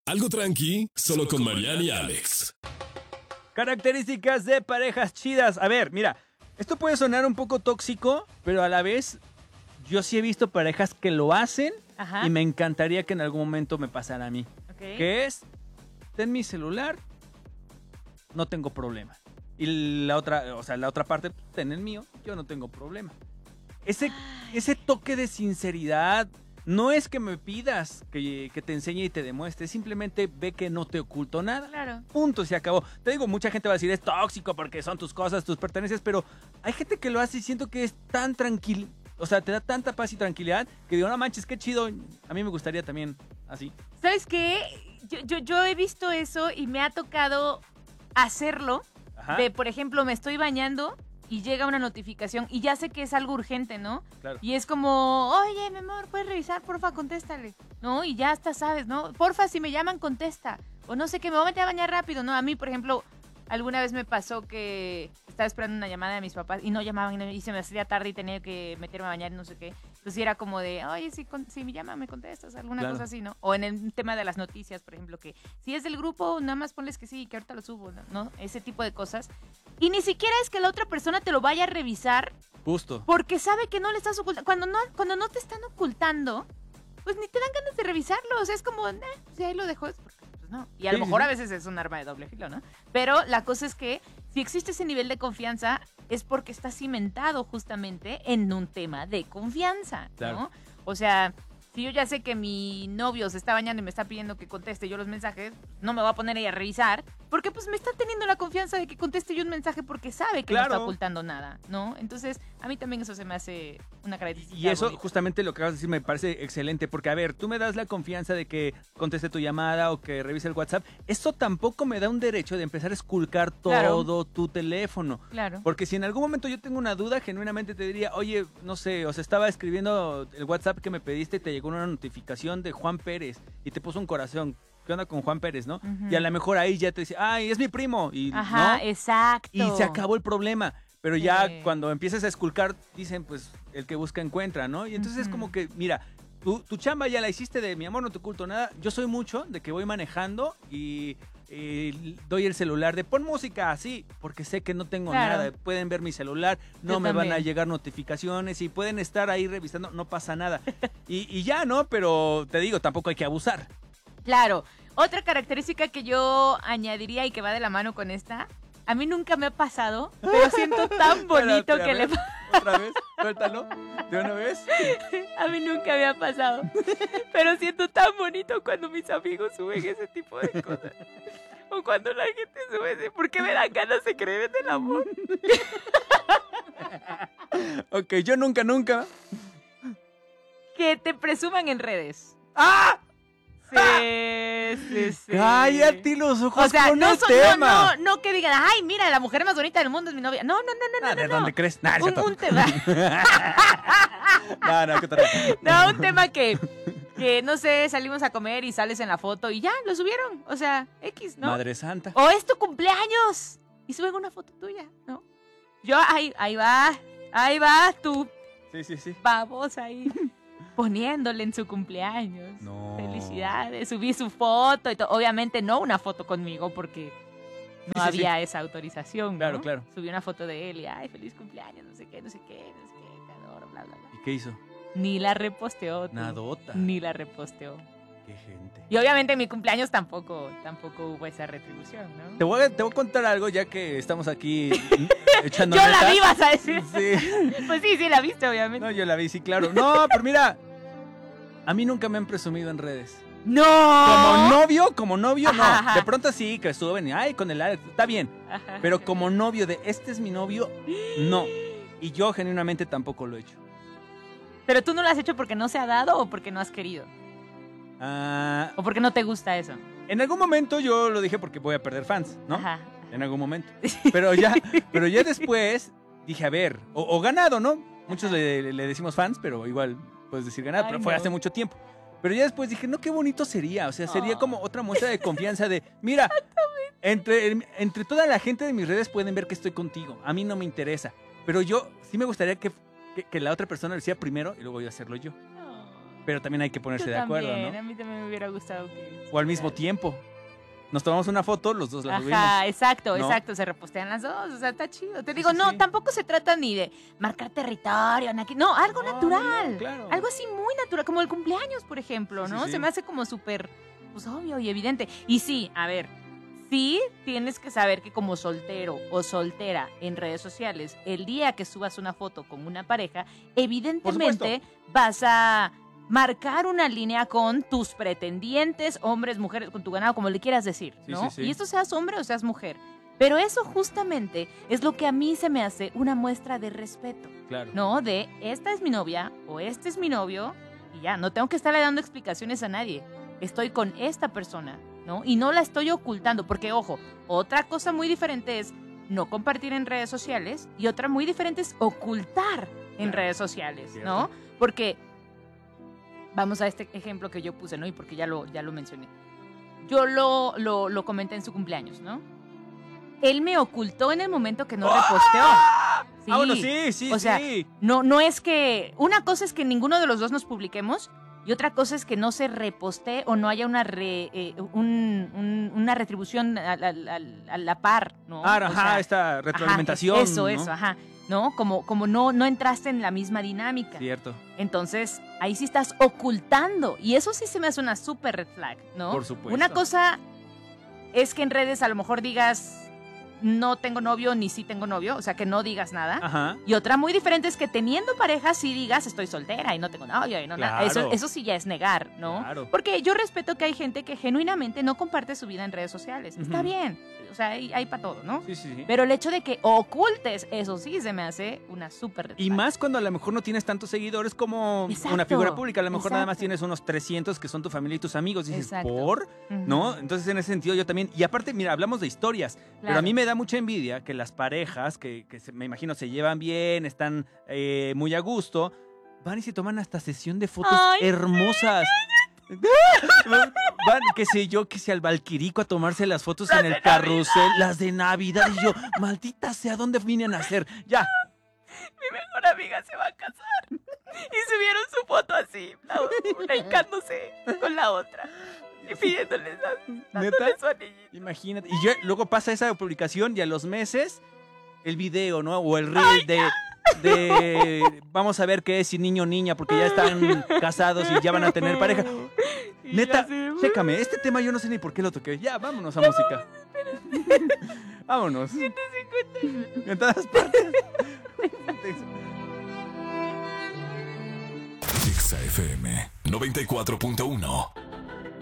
Algo tranqui, solo con Mariana y Alex. Características de parejas chidas. A ver, mira, esto puede sonar un poco tóxico, pero a la vez yo sí he visto parejas que lo hacen. Ajá. Y me encantaría que en algún momento me pasara a mí. Okay. Que es, ten mi celular, no tengo problema. Y la otra parte, ten el mío, yo no tengo problema. Ese toque de sinceridad, no es que me pidas que te enseñe y te demuestre, simplemente ve que no te oculto nada. Claro. Punto, se acabó. Te digo, mucha gente va a decir, es tóxico porque son tus cosas, tus pertenencias, pero hay gente que lo hace y siento que es tan tranquilo. O sea, te da tanta paz y tranquilidad que digo, no manches, qué chido. A mí me gustaría también así. ¿Sabes qué? Yo he visto eso y me ha tocado hacerlo. Ajá. De, por ejemplo, me estoy bañando y llega una notificación y ya sé que es algo urgente, ¿no? Claro. Y es como, oye, mi amor, ¿puedes revisar? Porfa, contéstale. ¿No? Y ya hasta sabes, ¿no? Porfa, si me llaman, contesta. O no sé qué, me voy a meter a bañar rápido, ¿no? A mí, por ejemplo, alguna vez me pasó que estaba esperando una llamada de mis papás y no llamaban y se me hacía tarde y tenía que meterme a bañar y no sé qué. Entonces era como de, oye, si me llaman, me contestas, alguna Claro. cosa así, ¿no? O en el tema de las noticias, por ejemplo, que si es del grupo, nada más ponles que sí, que ahorita lo subo, ¿no? Ese tipo de cosas. Y ni siquiera es que la otra persona te lo vaya a revisar Justo. porque sabe que no le estás ocultando. Cuando no te están ocultando, pues ni te dan ganas de revisarlo. O sea, es como, si ahí lo dejo, es porque, pues no. Y a lo Sí, mejor sí. a veces es un arma de doble filo, ¿no? Pero la cosa es que si existe ese nivel de confianza, es porque está cimentado justamente en un tema de confianza, ¿no? Claro. O sea, si yo ya sé que mi novio se está bañando y me está pidiendo que conteste yo los mensajes, no me voy a poner ahí a revisar, porque pues me está teniendo la confianza de que conteste yo un mensaje porque sabe que no Claro. está ocultando nada, ¿no? Entonces, a mí también eso se me hace una característica Y eso, bonita. justamente lo que acabas de decir, me parece excelente. Porque, a ver, tú me das la confianza de que conteste tu llamada o que revise el WhatsApp. Eso tampoco me da un derecho de empezar a esculcar Claro. todo tu teléfono. Claro. Porque si en algún momento yo tengo una duda, genuinamente te diría, oye, no sé, o sea, estaba escribiendo el WhatsApp que me pediste y te llegó una notificación de Juan Pérez y te puso un corazón. ¿Qué onda con Juan Pérez, no? Ujú. Y a lo mejor ahí ya te dice, ay, es mi primo. Y, Ajá, ¿no? exacto. Y se acabó el problema. Pero ya Sí. cuando empiezas a esculcar, dicen, pues, el que busca encuentra, ¿no? Y entonces es Ujú. como que, mira, tu chamba ya la hiciste de mi amor, no te oculto nada. Yo soy mucho de que voy manejando y doy el celular de pon música así, porque sé que no tengo Claro. nada. Pueden ver mi celular, no Yo me van a también. llegar notificaciones y pueden estar ahí revisando, no pasa nada. y ya, ¿no? Pero te digo, tampoco hay que abusar. Claro. Otra característica que yo añadiría y que va de la mano con esta, a mí nunca me ha pasado, pero siento tan bonito Espérate, a que le ver, otra vez, suéltalo, de una vez. A mí nunca me ha pasado. Pero siento tan bonito cuando mis amigos suben ese tipo de cosas. O cuando la gente sube ese. Porque me dan ganas de creer en el amor. Ok, yo nunca. Que te presuman en redes. ¡Ah! Sí. Cállate los ojos O sea, con no, el tema. no que digan, ay, mira, la mujer más bonita del mundo es mi novia. No. ¿De dónde crees? Nah, es Un, cierto. un tema. No, ¿qué tal? No, un tema que, no sé, salimos a comer y sales en la foto y ya, lo subieron. O sea, X, ¿no? Madre santa. O es tu cumpleaños y suben una foto tuya, ¿no? Yo, ahí va tú, Sí. babosa ahí, poniéndole en su cumpleaños. No. Felicidades, subí su foto y todo. Obviamente no una foto conmigo porque no Sí. había esa autorización, ¿no? Claro, claro. Subí una foto de él y, ay, feliz cumpleaños, no sé qué, te adoro, bla, bla, bla. ¿Y qué hizo? Ni la reposteó. tú. Nadota. Ni la reposteó. Qué gente. Y obviamente en mi cumpleaños tampoco hubo esa retribución, ¿no? Te voy a contar algo ya que estamos aquí echando Yo netas. la vi, vas a decir. Sí. Pues sí, la viste, obviamente. No, yo la vi, sí, claro. No, pero mira, a mí nunca me han presumido en redes. ¡No! Como novio, no. Ajá. De pronto sí, que suben y, ay, con el Alex, está bien. Ajá. Pero como novio de, este es mi novio, no. Y yo genuinamente tampoco lo he hecho. ¿Pero tú no lo has hecho porque no se ha dado o porque no has querido? Ah, ¿O porque no te gusta eso? en algún momento yo lo dije porque voy a perder fans, ¿no? Ajá. En algún momento. Pero ya después dije, a ver, o ganado, ¿no? Muchos le decimos fans, pero igual puedes decir ganado, Ay, pero fue no. hace mucho tiempo. Pero ya después dije, no, qué bonito sería. O sea, sería Oh. como otra muestra de confianza de, mira, entre toda la gente de mis redes pueden ver que estoy contigo. A mí no me interesa. Pero yo sí me gustaría que la otra persona lo hiciera primero y luego yo hacerlo yo. No. Pero también hay que ponerse Yo de acuerdo, también, ¿no? a mí también me hubiera gustado que O al mismo tiempo. Nos tomamos una foto, los dos la subimos. Ajá, exacto, ¿no? exacto, se repostean las dos, o sea, está chido. Te digo, sí, no, sí. tampoco se trata ni de marcar territorio, no, algo No, natural, no, claro. algo así muy natural, como el cumpleaños, por ejemplo, Sí, ¿no? sí. Se me hace como súper, pues obvio y evidente. Y sí, a ver, sí tienes que saber que como soltero o soltera en redes sociales, el día que subas una foto con una pareja, evidentemente vas a marcar una línea con tus pretendientes, hombres, mujeres, con tu ganado, como le quieras decir, Sí, ¿no? sí, sí. Y esto seas hombre o seas mujer. Pero eso justamente es lo que a mí se me hace una muestra de respeto, Claro. ¿no? De esta es mi novia o este es mi novio y ya, no tengo que estarle dando explicaciones a nadie. Estoy con esta persona, ¿no? Y no la estoy ocultando, porque ojo, otra cosa muy diferente es no compartir en redes sociales y otra muy diferente es ocultar en Claro. redes sociales, Cierto. ¿no? Porque vamos a este ejemplo que yo puse, ¿no? Y porque ya lo mencioné. Yo lo comenté en su cumpleaños, ¿no? Él me ocultó en el momento que no reposteó. Sí. Bueno, sí, O sea, sí. no es que... Una cosa es que ninguno de los dos nos publiquemos y otra cosa es que no se repostee o no haya una retribución a la par, ¿no? Ajá, O sea, esta retroalimentación. ajá, eso, ¿no? ajá. ¿No? Como no entraste en la misma dinámica. Cierto. Entonces, ahí sí estás ocultando. Y eso sí se me hace una super red flag, ¿no? Por supuesto. Una cosa es que en redes a lo mejor digas no tengo novio ni sí tengo novio, o sea, que no digas nada. Ajá. Y otra muy diferente es que teniendo pareja sí digas estoy soltera y no tengo novio y no nada. Claro. Eso sí ya es negar, ¿no? Claro. Porque yo respeto que hay gente que genuinamente no comparte su vida en redes sociales. Está Ujú. bien. O sea, hay para todo, ¿no? Sí, sí, sí. Pero el hecho de que ocultes, eso sí se me hace una súper red Y flag. más cuando a lo mejor no tienes tantos seguidores como Exacto, una figura pública. A lo mejor nada más exacto. tienes unos 300 que son tu familia y tus amigos. Y dices, Exacto. ¿por? Ujú. ¿No? Entonces, en ese sentido, yo también. Y aparte, mira, hablamos de historias. Pero a Claro. mí me da mucha envidia que las parejas, me imagino se llevan bien, están muy a gusto, van y se toman hasta sesión de fotos Ay, hermosas. Van, qué sé yo, que sea al Valquirico a tomarse las fotos en el carrusel, las de Navidad. Y yo, maldita sea, ¿dónde vienen a hacer? Ya. Mi mejor amiga se va a casar. Y subieron su foto así, una hincándose con la otra. Y pidiéndole, dándole su anillito. Imagínate. Y yo, luego pasa esa publicación y a los meses, el video, ¿no? O el reel de vamos a ver qué es si niño o niña, porque ya están casados y ya van a tener pareja. Y Neta, ya se- chécame, este tema yo no sé ni por qué lo toqué. Ya, vámonos a música. Vámonos. En todas partes. Exa FM 94.1.